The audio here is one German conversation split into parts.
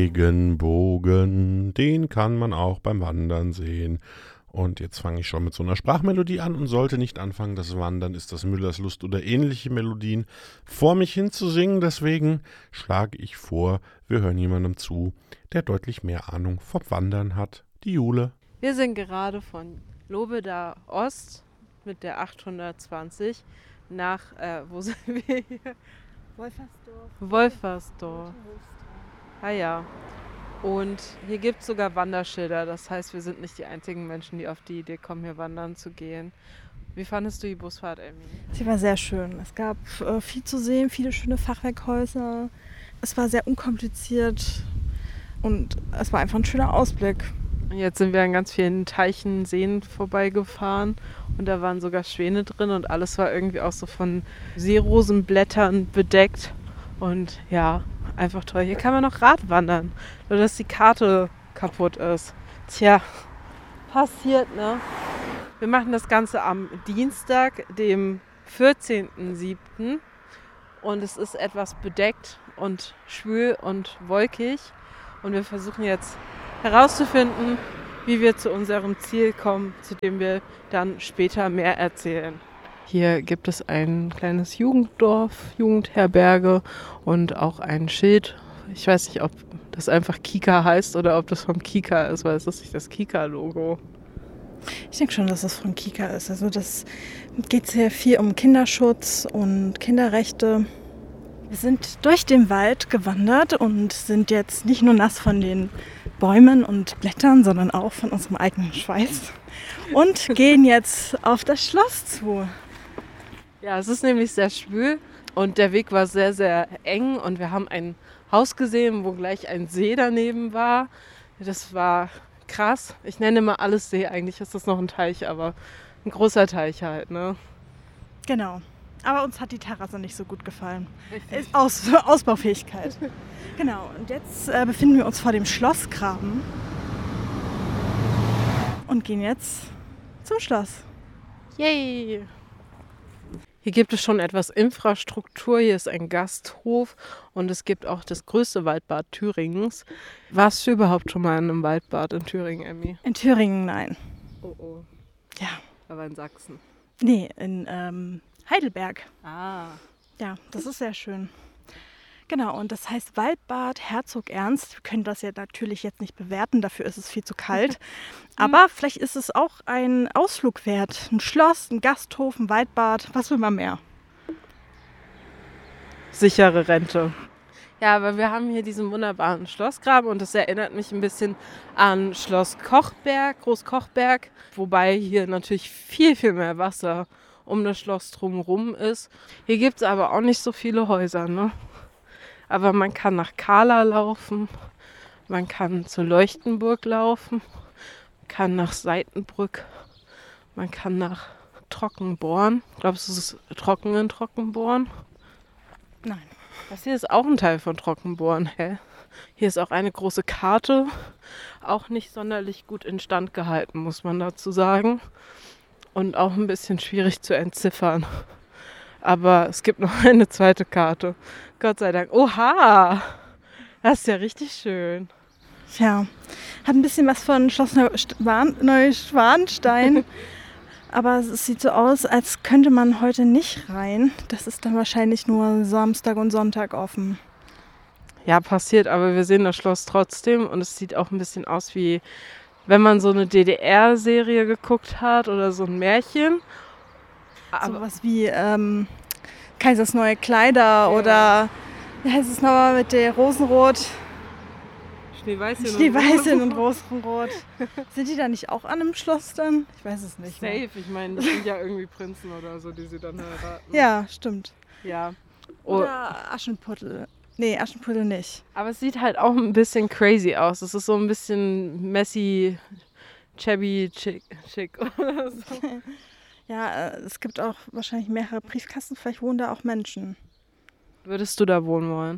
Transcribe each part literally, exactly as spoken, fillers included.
Regenbogen, den kann man auch beim Wandern sehen. Und jetzt fange ich schon mit so einer Sprachmelodie an und sollte nicht anfangen, das Wandern ist das Müllers Lust oder ähnliche Melodien vor mich hinzusingen. Deswegen schlage ich vor, wir hören jemandem zu, der deutlich mehr Ahnung vom Wandern hat. Die Jule. Wir sind gerade von Lobeda Ost mit der achthundertzwanzig nach, äh, wo sind wir hier? Wolfersdorf. Wolfersdorf. Ah ja. Und hier gibt es sogar Wanderschilder. Das heißt, wir sind nicht die einzigen Menschen, die auf die Idee kommen, hier wandern zu gehen. Wie fandest du die Busfahrt, Emmy? Sie war sehr schön. Es gab äh, viel zu sehen, viele schöne Fachwerkhäuser. Es war sehr unkompliziert und es war einfach ein schöner Ausblick. Jetzt sind wir an ganz vielen Teichen, Seen vorbeigefahren und da waren sogar Schwäne drin und alles war irgendwie auch so von Seerosenblättern bedeckt. Und ja, einfach toll. Hier kann man noch Rad wandern, nur dass die Karte kaputt ist. Tja, passiert, ne? Wir machen das Ganze am Dienstag, dem vierzehnten siebten und es ist etwas bedeckt und schwül und wolkig und wir versuchen jetzt herauszufinden, wie wir zu unserem Ziel kommen, zu dem wir dann später mehr erzählen. Hier gibt es ein kleines Jugenddorf, Jugendherberge und auch ein Schild. Ich weiß nicht, ob das einfach Kika heißt oder ob das vom Kika ist, weil es ist nicht das Kika-Logo. Ich denke schon, dass es von Kika ist. Also das geht sehr viel um Kinderschutz und Kinderrechte. Wir sind durch den Wald gewandert und sind jetzt nicht nur nass von den Bäumen und Blättern, sondern auch von unserem eigenen Schweiß und gehen jetzt auf das Schloss zu. Ja, es ist nämlich sehr schwül und der Weg war sehr, sehr eng und wir haben ein Haus gesehen, wo gleich ein See daneben war. Das war krass. Ich nenne mal alles See, eigentlich ist das noch ein Teich, aber ein großer Teich halt, ne? Genau. Aber uns hat die Terrasse nicht so gut gefallen. Ist Aus, Ausbaufähigkeit. Genau, und jetzt äh, befinden wir uns vor dem Schlossgraben und gehen jetzt zum Schloss. Yay! Hier gibt es schon etwas Infrastruktur. Hier ist ein Gasthof und es gibt auch das größte Waldbad Thüringens. Warst du überhaupt schon mal in einem Waldbad in Thüringen, Emmy? In Thüringen, nein. Oh oh. Ja. Aber in Sachsen. Nee, in ähm, Heidelberg. Ah. Ja, das ist sehr schön. Genau, und das heißt Waldbad Herzog Ernst. Wir können das ja natürlich jetzt nicht bewerten, dafür ist es viel zu kalt. Aber vielleicht ist es auch ein Ausflug wert. Ein Schloss, ein Gasthof, ein Waldbad, was will man mehr? Sichere Rente. Ja, aber wir haben hier diesen wunderbaren Schlossgraben und das erinnert mich ein bisschen an Schloss Kochberg, Großkochberg. Wobei hier natürlich viel, viel mehr Wasser um das Schloss drumherum ist. Hier gibt es aber auch nicht so viele Häuser, ne? Aber man kann nach Kahla laufen, man kann zur Leuchtenburg laufen, man kann nach Seitenbrück, man kann nach Trockenborn. Glaubst du, es ist trocken in Trockenborn? Nein. Das hier ist auch ein Teil von Trockenborn, hä? Hier ist auch eine große Karte, auch nicht sonderlich gut instand gehalten, muss man dazu sagen. Und auch ein bisschen schwierig zu entziffern. Aber es gibt noch eine zweite Karte. Gott sei Dank. Oha! Das ist ja richtig schön. Tja, hat ein bisschen was von Schloss Neuschwanstein. Aber es sieht so aus, als könnte man heute nicht rein. Das ist dann wahrscheinlich nur Samstag und Sonntag offen. Ja, passiert, aber wir sehen das Schloss trotzdem. Und es sieht auch ein bisschen aus wie, wenn man so eine D D R-Serie geguckt hat oder so ein Märchen. Aber sowas wie ähm, Kaisers neue Kleider ja. Oder wie heißt es nochmal mit der Rosenrot? Schneeweißchen, Schneeweißchen und Rosenrot. Sind die da nicht auch an einem Schloss dann? Ich weiß es nicht. Safe, mehr. Ich meine, das sind ja irgendwie Prinzen oder so, die sie dann heiraten. Ja, stimmt. Ja. Oder Aschenputtel. Nee, Aschenputtel nicht. Aber es sieht halt auch ein bisschen crazy aus. Es ist so ein bisschen messy, chubby, chick, chick oder so. Ja, es gibt auch wahrscheinlich mehrere Briefkasten. Vielleicht wohnen da auch Menschen. Würdest du da wohnen wollen?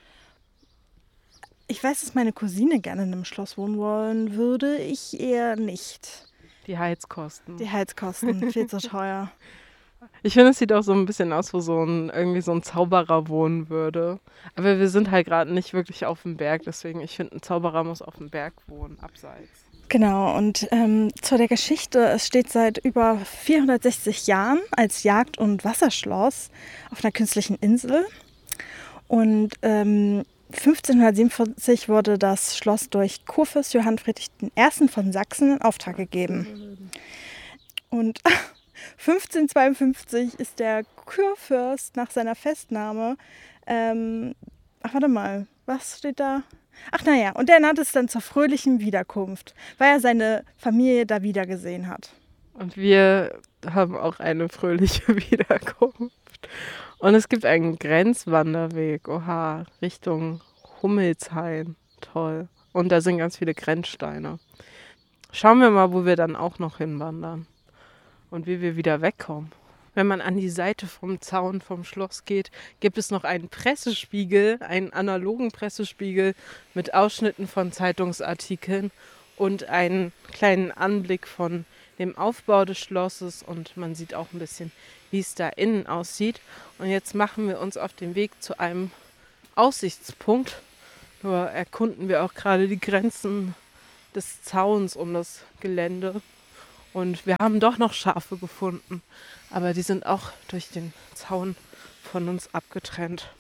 Ich weiß, dass meine Cousine gerne in einem Schloss wohnen wollen würde. Ich eher nicht. Die Heizkosten. Die Heizkosten, viel zu teuer. Ich finde, es sieht auch so ein bisschen aus, wo so ein irgendwie so ein Zauberer wohnen würde. Aber wir sind halt gerade nicht wirklich auf dem Berg, deswegen ich finde, ein Zauberer muss auf dem Berg wohnen, abseits. Genau, und ähm, zu der Geschichte, es steht seit über vierhundertsechzig Jahren als Jagd- und Wasserschloss auf einer künstlichen Insel. Und ähm, fünfzehnhundertsiebenundvierzig wurde das Schloss durch Kurfürst Johann Friedrich der Erste. Von Sachsen in Auftrag gegeben. Und fünfzehnhundertzweiundfünfzig ist der Kurfürst nach seiner Festnahme, ähm, ach warte mal, was steht da? Ach naja, und er nannte es dann zur fröhlichen Wiederkunft, weil er seine Familie da wiedergesehen hat. Und wir haben auch eine fröhliche Wiederkunft. Und es gibt einen Grenzwanderweg, oha, Richtung Hummelshain. Toll. Und da sind ganz viele Grenzsteine. Schauen wir mal, wo wir dann auch noch hinwandern und wie wir wieder wegkommen. Wenn man an die Seite vom Zaun vom Schloss geht, gibt es noch einen Pressespiegel, einen analogen Pressespiegel mit Ausschnitten von Zeitungsartikeln und einen kleinen Anblick von dem Aufbau des Schlosses. Und man sieht auch ein bisschen, wie es da innen aussieht. Und jetzt machen wir uns auf den Weg zu einem Aussichtspunkt. Nur erkunden wir auch gerade die Grenzen des Zauns um das Gelände. Und wir haben doch noch Schafe gefunden, aber die sind auch durch den Zaun von uns abgetrennt.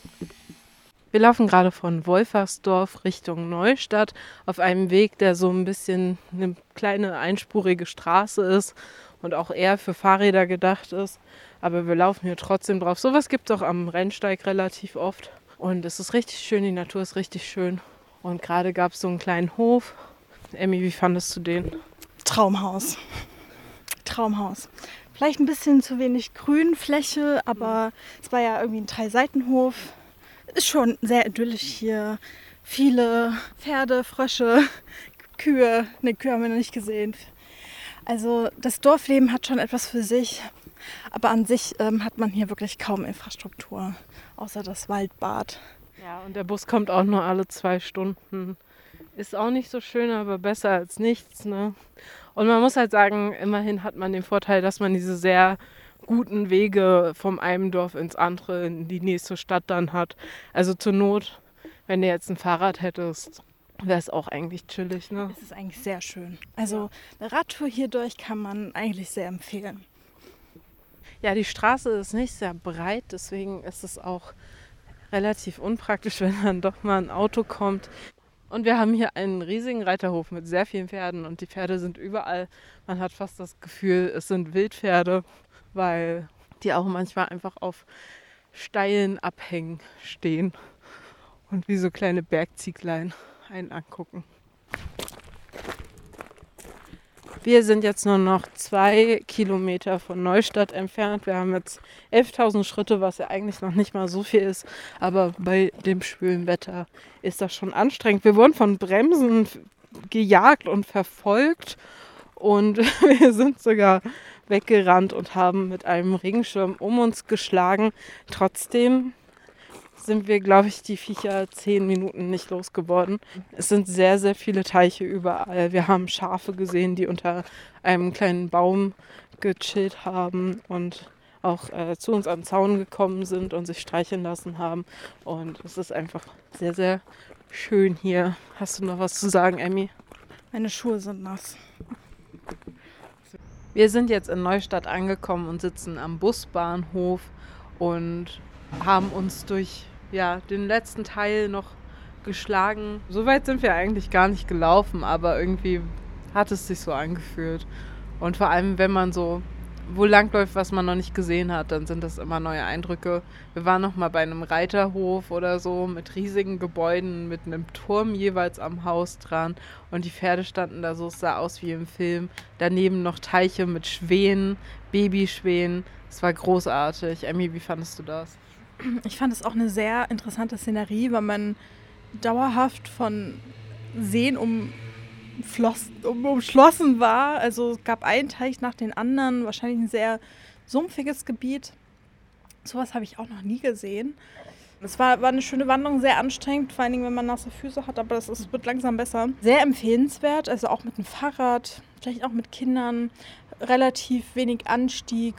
Wir laufen gerade von Wolfersdorf Richtung Neustadt auf einem Weg, der so ein bisschen eine kleine einspurige Straße ist und auch eher für Fahrräder gedacht ist. Aber wir laufen hier trotzdem drauf. Sowas gibt es auch am Rennsteig relativ oft. Und es ist richtig schön, die Natur ist richtig schön. Und gerade gab es so einen kleinen Hof. Emmy, wie fandest du den? Traumhaus. Traumhaus. Vielleicht ein bisschen zu wenig Grünfläche, aber es war ja irgendwie ein Drei-Seiten-Hof. Ist schon sehr idyllisch hier. Viele Pferde, Frösche, Kühe. Ne, Kühe haben wir noch nicht gesehen. Also das Dorfleben hat schon etwas für sich. Aber an sich ähm, hat man hier wirklich kaum Infrastruktur, außer das Waldbad. Ja, und der Bus kommt auch nur alle zwei Stunden. Ist auch nicht so schön, aber besser als nichts, ne? Und man muss halt sagen, immerhin hat man den Vorteil, dass man diese sehr guten Wege vom einen Dorf ins andere, in die nächste Stadt dann hat. Also zur Not, wenn du jetzt ein Fahrrad hättest, wäre es auch eigentlich chillig, ne? Es ist eigentlich sehr schön. Also eine Radtour hierdurch kann man eigentlich sehr empfehlen. Ja, die Straße ist nicht sehr breit, deswegen ist es auch relativ unpraktisch, wenn dann doch mal ein Auto kommt. Und wir haben hier einen riesigen Reiterhof mit sehr vielen Pferden und die Pferde sind überall. Man hat fast das Gefühl, es sind Wildpferde, weil die auch manchmal einfach auf steilen Abhängen stehen und wie so kleine Bergzieglein einen angucken. Wir sind jetzt nur noch zwei Kilometer von Neustadt entfernt. Wir haben jetzt elftausend Schritte, was ja eigentlich noch nicht mal so viel ist. Aber bei dem schwülen Wetter ist das schon anstrengend. Wir wurden von Bremsen gejagt und verfolgt. Und wir sind sogar weggerannt und haben mit einem Regenschirm um uns geschlagen. Trotzdem sind wir, glaube ich, die Viecher zehn Minuten nicht losgeworden. Es sind sehr, sehr viele Teiche überall. Wir haben Schafe gesehen, die unter einem kleinen Baum gechillt haben und auch äh, zu uns am Zaun gekommen sind und sich streicheln lassen haben. Und es ist einfach sehr, sehr schön hier. Hast du noch was zu sagen, Emmy? Meine Schuhe sind nass. Wir sind jetzt in Neustadt angekommen und sitzen am Busbahnhof und haben uns durch ja, den letzten Teil noch geschlagen. So weit sind wir eigentlich gar nicht gelaufen, aber irgendwie hat es sich so angefühlt. Und vor allem, wenn man so wo langläuft, was man noch nicht gesehen hat, dann sind das immer neue Eindrücke. Wir waren noch mal bei einem Reiterhof oder so mit riesigen Gebäuden, mit einem Turm jeweils am Haus dran. Und die Pferde standen da so, es sah aus wie im Film. Daneben noch Teiche mit Schwänen, Babyschwänen. Es war großartig. Emmy, wie fandest du das? Ich fand es auch eine sehr interessante Szenerie, weil man dauerhaft von Seen umfloss, um, umschlossen war. Also es gab einen Teich nach den anderen, wahrscheinlich ein sehr sumpfiges Gebiet. Sowas habe ich auch noch nie gesehen. Es war, war eine schöne Wanderung, sehr anstrengend, vor allen Dingen, wenn man nasse Füße hat, aber das ist, wird langsam besser. Sehr empfehlenswert, also auch mit dem Fahrrad, vielleicht auch mit Kindern, relativ wenig Anstieg.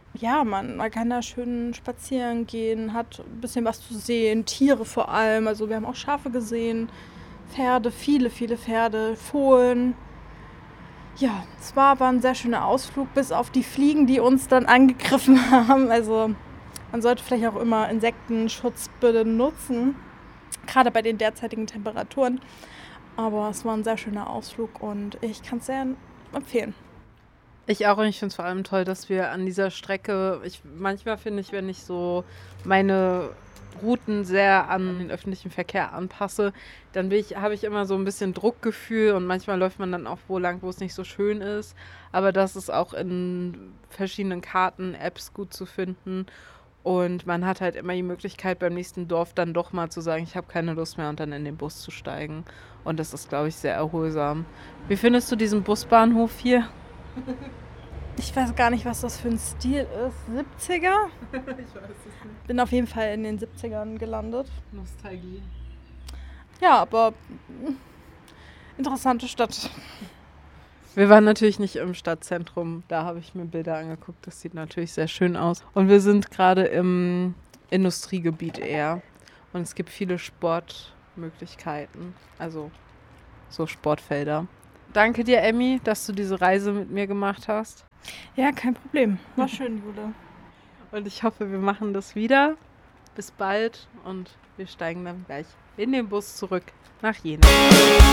ja, man, man kann da schön spazieren gehen, hat ein bisschen was zu sehen, Tiere vor allem. Also wir haben auch Schafe gesehen, Pferde, viele, viele Pferde, Fohlen. Ja, es war aber ein sehr schöner Ausflug, bis auf die Fliegen, die uns dann angegriffen haben. Also man sollte vielleicht auch immer Insektenschutz benutzen, gerade bei den derzeitigen Temperaturen. Aber es war ein sehr schöner Ausflug und ich kann es sehr empfehlen. Ich auch und ich finde es vor allem toll, dass wir an dieser Strecke, ich, manchmal finde ich, wenn ich so meine Routen sehr an den öffentlichen Verkehr anpasse, dann bin ich, habe ich immer so ein bisschen Druckgefühl und manchmal läuft man dann auch wo lang, wo es nicht so schön ist. Aber das ist auch in verschiedenen Karten, Apps gut zu finden. Und man hat halt immer die Möglichkeit, beim nächsten Dorf dann doch mal zu sagen, ich habe keine Lust mehr und dann in den Bus zu steigen. Und das ist, glaube ich, sehr erholsam. Wie findest du diesen Busbahnhof hier? Ich weiß gar nicht, was das für ein Stil ist. siebziger? Ich weiß es nicht. Bin auf jeden Fall in den siebzigern gelandet. Nostalgie. Ja, aber mm, interessante Stadt. Wir waren natürlich nicht im Stadtzentrum. Da habe ich mir Bilder angeguckt. Das sieht natürlich sehr schön aus. Und wir sind gerade im Industriegebiet eher. Und es gibt viele Sportmöglichkeiten. Also so Sportfelder. Danke dir, Emmy, dass du diese Reise mit mir gemacht hast. Ja, kein Problem. War schön, Jule. Und ich hoffe, wir machen das wieder. Bis bald und wir steigen dann gleich in den Bus zurück nach Jena.